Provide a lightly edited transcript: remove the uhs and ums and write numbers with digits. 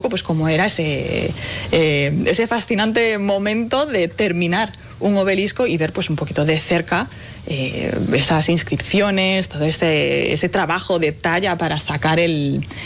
pues cómo era ese fascinante momento de terminar un obelisco y ver pues un poquito de cerca esas inscripciones, todo ese trabajo de talla para sacar el